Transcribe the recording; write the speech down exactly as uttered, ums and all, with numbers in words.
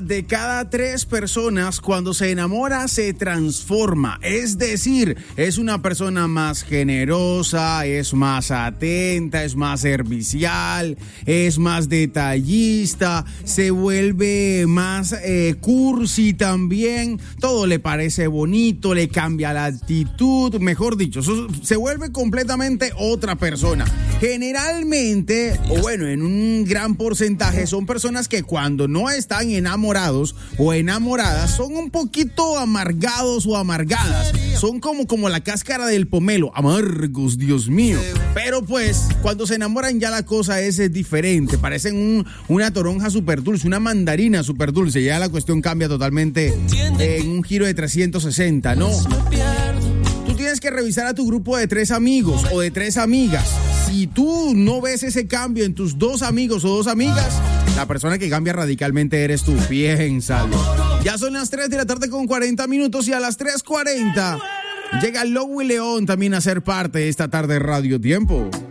una de cada tres personas cuando se enamora se transforma. Es decir, es una persona más generosa, es más atenta, es más servicial, es más detallista, se vuelve más eh, cursi también. Todo le parece bonito, le cambia la actitud, mejor dicho, se vuelve completamente otra persona. Generalmente, o bueno, en un gran porcentaje son personas que cuando no están enamorados o enamoradas son un poquito amargados o amargadas. Son como, como la cáscara del pomelo, amargos, Dios mío. Pero pues, cuando se enamoran ya la cosa es, es diferente. Parecen un, una toronja súper dulce, una mandarina súper dulce. Ya la cuestión cambia totalmente en un giro de trescientos sesenta, ¿no? Tú tienes que revisar a tu grupo de tres amigos o de tres amigas. Si tú no ves ese cambio en tus dos amigos o dos amigas, la persona que cambia radicalmente eres tú. Piénsalo. Ya son las tres de la tarde con cuarenta minutos y a las tres cuarenta llega Lowy León también a ser parte de esta tarde Radio Tiempo.